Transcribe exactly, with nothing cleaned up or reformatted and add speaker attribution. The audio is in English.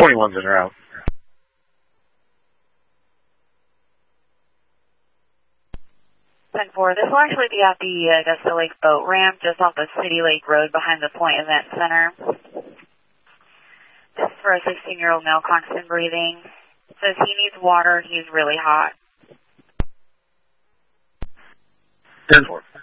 Speaker 1: twenty-one's en route.
Speaker 2: ten four, this will actually be at the Augusta Lake boat ramp just off the City Lake Road behind the Point Event Center. This is for a sixteen-year-old male, constant breathing. Says he needs water, he's really hot.
Speaker 1: ten four.